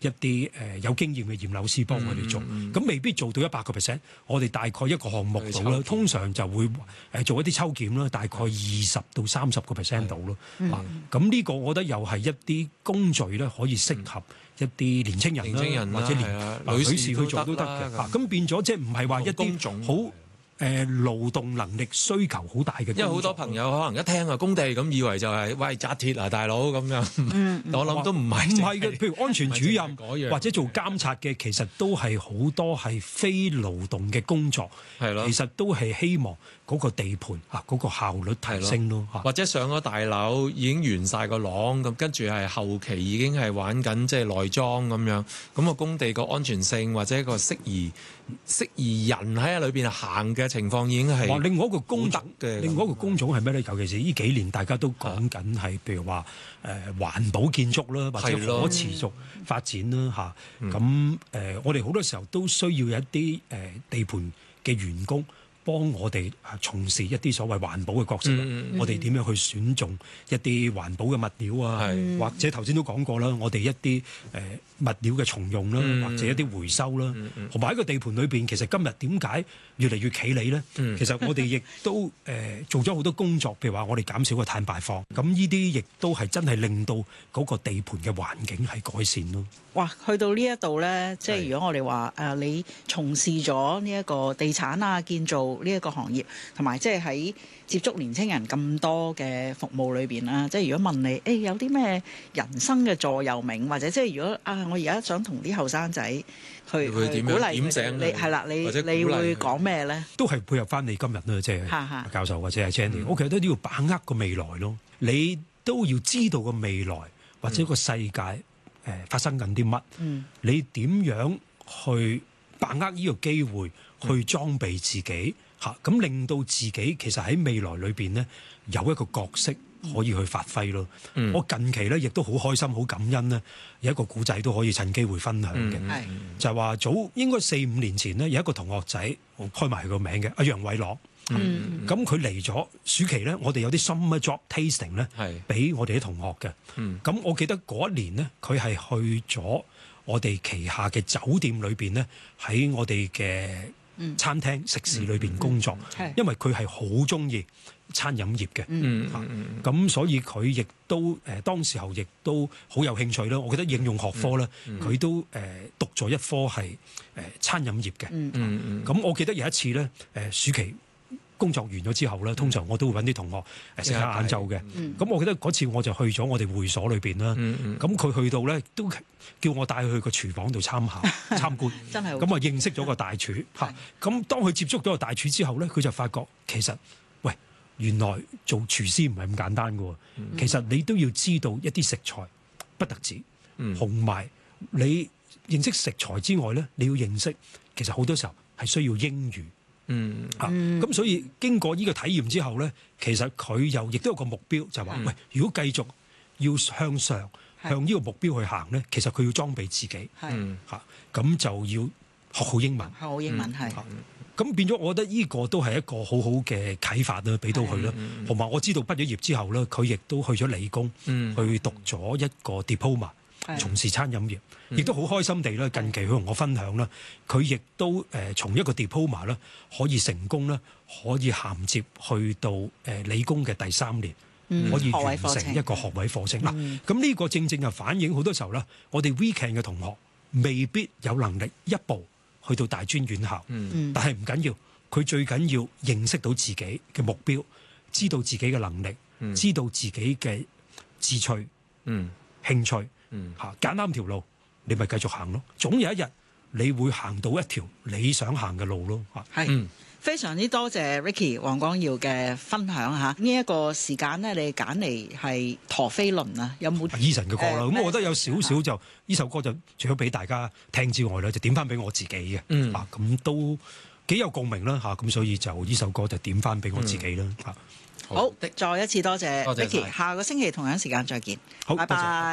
一啲有經驗嘅驗樓師幫我哋做，咁未必做到100%。我哋大概一個項目度啦，通常就會做一啲抽檢啦，大概20到30% 度咯。咁呢個我覺得又係一啲工序咧，可以適合一啲年青人啦，或者女士去做都得嘅。咁變咗即係唔係話一啲好勞動能力需求好大嘅，因為好多朋友可能一聽啊工地咁，以為就係喂紮鐵啊大佬咁樣，我諗都唔係嘅。譬如安全主任或者做監察嘅，其實都係好多係非勞動嘅工作，其實都係希望嗰個地盤嗰個效率提升咯， 或者上咗大樓已經完晒個廊咁，跟住係後期已經係玩緊即係內裝咁樣，咁個工地個安全性或者個適宜人喺裏邊行嘅情況已經係另外一個工種嘅，另外一個工種係咩咧？尤其是呢幾年大家都講緊係，譬如話環保建築啦，或者可持續發展啦嚇。咁我哋好多時候都需要一啲地盤嘅員工幫我哋從事一啲所謂環保嘅角色。我哋點樣去選種一啲環保嘅物料啊？或者頭先都講過啦，我哋一啲物料嘅重用啦，或者一啲回收啦，同埋喺個地盤裏邊，其實今日點解越嚟越企理咧？其實我哋亦都做咗好多工作，譬如話我哋減少個碳排放，咁呢啲亦都係真係令到嗰個地盤嘅環境係改善咯。 哇！去到呢一度咧，即係如果我哋話你從事咗呢一個地產啊、建造呢一個行業，同埋即係喺接觸年青人咁多嘅服務裏邊啦，即係如果問你，有啲咩人生嘅座右銘，或者即係如果我而家想同啲後生仔去鼓勵你係啦，你會講咩咧？ 都係配合翻你今日啦，即係教授或者係 Jenny，我覺得都要把握個未來咯。你都要知道個未來或者個世界發生緊啲乜，你點樣去把握呢個機會去裝備自己嚇，咁令到自己其實喺未來裏邊呢有一個角色可以去發揮咯。我近期咧亦都好開心、好感恩呢，有一個古仔都可以趁機會分享嘅，就係話早應該4-5年前呢，有一個同學仔，我開埋佢個名嘅阿楊偉朗。咁佢嚟咗暑期咧，我哋有啲 summer job tasting 咧，俾我哋啲同學嘅。咁我記得嗰一年呢，佢係去咗我哋旗下嘅酒店裏邊呢，喺我哋嘅餐廳食肆裏邊工作，因為佢係好中意餐飲業嘅。咁所以佢亦都當時候亦都好有興趣啦。我覺得應用學科咧，佢都讀咗一科係餐飲業嘅。咁我記得有一次咧，暑期工作完咗之後咧，通常我都會揾啲同學食下晏晝嘅。咁我記得嗰次我就去咗我哋會所裏邊啦。咁佢去到咧都叫我帶佢去個廚房度參觀。 真係咁啊認識咗個大廚嚇。咁當佢接觸到個大廚之後咧，佢就發覺其實原來做廚師唔係咁簡單嘅。其實你都要知道一啲食材不特止，同埋你認識食材之外咧，你要認識其實好多時候係需要英語。咁所以經過呢個體驗之後咧，其實佢又亦都有個目標，就係話如果繼續要向上向呢個目標去行咧，其實佢要裝備自己咁就要學好英文。 學好英文係。 咁變咗，我覺得呢個都係一個好好嘅啟發啦，俾到佢啦。同埋我知道畢咗業之後咧，佢亦都去咗理工，去讀咗一個 diploma，從事餐飲業，亦都好開心地咧。近期佢同我分享啦，佢亦都從一個 diploma 咧，可以成功咧，可以銜接去到理工嘅第3年，可以完成一個學位課程。嗱，咁呢個正正就反映好多時候啦，我哋 weekend 嘅同學未必有能力一步去到大專院校，但係唔緊要，佢最緊要認識到自己嘅目標，知道自己嘅能力，知道自己嘅志趣、興趣，揀啱條路，你咪繼續行咯。總有一日你會行到一條你想行嘅路咯。 係非常之多謝 Ricky 黃光耀嘅分享嚇。呢一個時間咧，你揀嚟係陀飛輪啊，有冇 Eason 嘅歌啦？咁我覺得有少少就呢首歌就除咗俾大家聽之外咧，就點翻俾我自己嘅。咁都幾有共鳴啦嚇。咁所以就呢首歌就點翻俾我自己啦。 好，再一次多謝 Ricky，下個星期同樣時間再見。 好， 拜拜。